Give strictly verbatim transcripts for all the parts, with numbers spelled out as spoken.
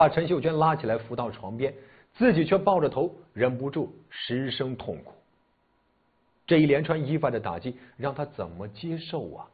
把陈秀娟拉起来扶到床边，自己却抱着头，忍不住失声痛哭。这一连串意外的打击，让他怎么接受啊？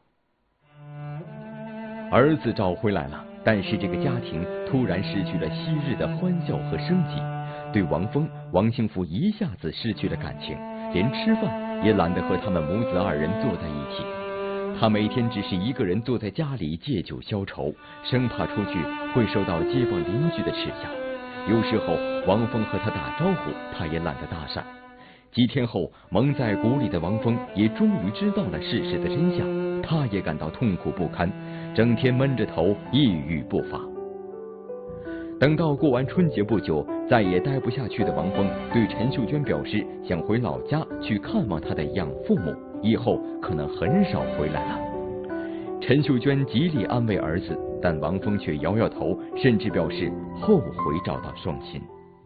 儿子找回来了，但是这个家庭突然失去了昔日的欢笑和生机。对王峰、王兴福一下子失去了感情，连吃饭也懒得和他们母子二人坐在一起。他每天只是一个人坐在家里借酒消愁，生怕出去会受到街坊邻居的耻笑。有时候王峰和他打招呼，他也懒得搭讪。几天后，蒙在鼓里的王峰也终于知道了事实的真相，他也感到痛苦不堪，整天闷着头，抑郁不发。等到过完春节不久，再也待不下去的王峰对陈秀娟表示，想回老家去看望他的养父母，以后可能很少回来了。陈秀娟极力安慰儿子，但王峰却摇摇头，甚至表示后悔找到双亲。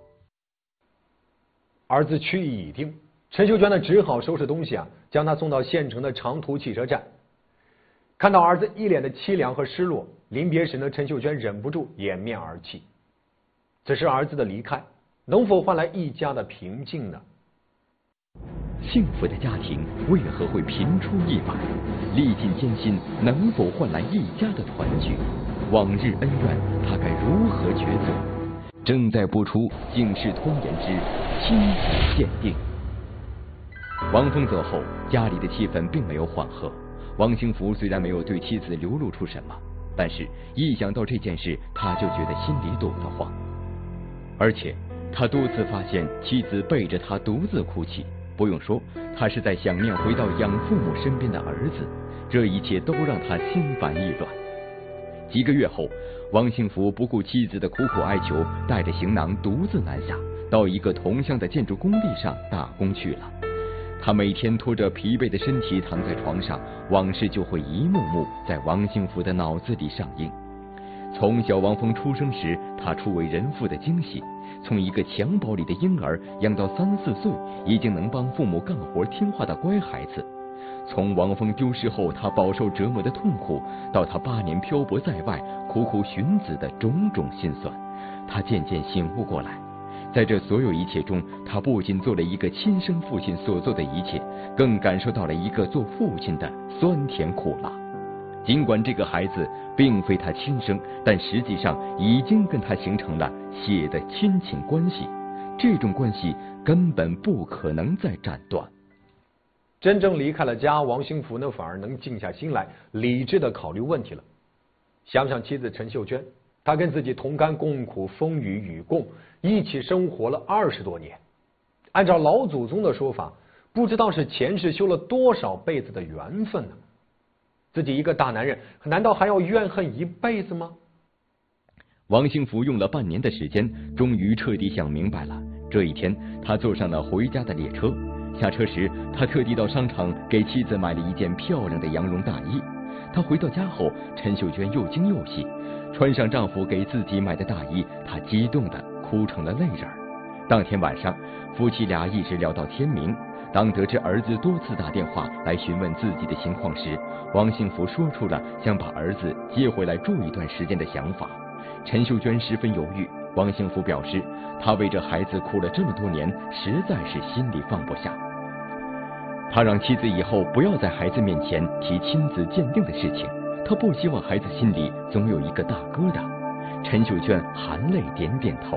儿子去意已定，陈秀娟呢只好收拾东西啊，将他送到县城的长途汽车站。看到儿子一脸的凄凉和失落，临别时呢，陈秀娟忍不住掩面而泣。此时儿子的离开，能否换来一家的平静呢？ 幸福的家庭为何会频出意外？历尽艰辛，能否换来一家的团聚？往日恩怨，他该如何抉择？正在播出《警世通言之亲子鉴定》。王峰走后，家里的气氛并没有缓和。王兴福虽然没有对妻子流露出什么，但是一想到这件事，他就觉得心里堵得慌。而且他多次发现妻子背着他独自哭泣，不用说，他是在想念回到养父母身边的儿子。这一切都让他心烦意乱。几个月后，王兴福不顾妻子的苦苦哀求，带着行囊独自南下，到一个同乡的建筑工地上打工去了。他每天拖着疲惫的身体躺在床上，往事就会一幕幕在王兴福的脑子里上映。从小王峰出生时，他初为人父的惊喜，从一个襁褓里的婴儿养到三四岁，已经能帮父母干活听话的乖孩子。从王峰丢失后他饱受折磨的痛苦，到他八年漂泊在外苦苦寻子的种种心酸，他渐渐醒悟过来。在这所有一切中，他不仅做了一个亲生父亲所做的一切，更感受到了一个做父亲的酸甜苦辣。尽管这个孩子并非他亲生，但实际上已经跟他形成了血的亲情关系，这种关系根本不可能再斩断。 真正离开了家，王兴福呢反而能静下心来，理智的考虑问题了。想想妻子陈秀娟，她跟自己同甘共苦，风雨与共，一起生活了二十多年。按照老祖宗的说法，不知道是前世修了多少辈子的缘分呢？自己一个大男人，难道还要怨恨一辈子吗？ 王兴福用了半年的时间，终于彻底想明白了。这一天，他坐上了回家的列车。下车时，他特地到商场给妻子买了一件漂亮的羊绒大衣。他回到家后，陈秀娟又惊又喜，穿上丈夫给自己买的大衣，她激动地哭成了泪人。当天晚上，夫妻俩一直聊到天明。当得知儿子多次打电话来询问自己的情况时，王兴福说出了想把儿子接回来住一段时间的想法。陈秀娟十分犹豫，王兴福表示，他为这孩子哭了这么多年，实在是心里放不下。他让妻子以后不要在孩子面前提亲子鉴定的事情，他不希望孩子心里总有一个大疙瘩。陈秀娟含泪点点头。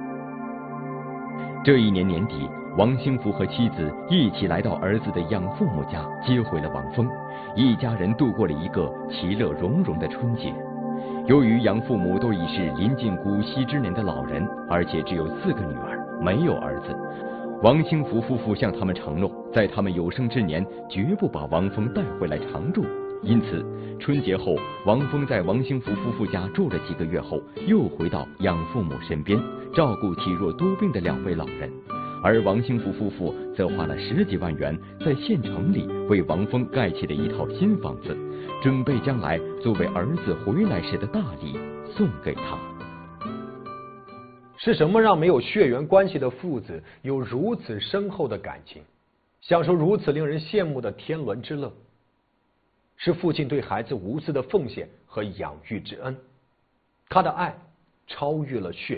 这一年年底，王兴福和妻子一起来到儿子的养父母家，接回了王峰。一家人度过了一个其乐融融的春节。由于养父母都已是临近古稀之年的老人，而且只有四个女儿，没有儿子，王兴福夫妇向他们承诺，在他们有生之年绝不把王峰带回来常住。因此，春节后，王峰在王兴福夫妇家住了几个月后，又回到养父母身边，照顾体弱多病的两位老人。而王兴福夫妇则花了十几万元，在县城里为王峰盖起了一套新房子，准备将来作为儿子回来时的大礼送给他。 是什么让没有血缘关系的父子有如此深厚的感情，享受如此令人羡慕的天伦之乐？是父亲对孩子无私的奉献和养育之恩。他的爱超越了血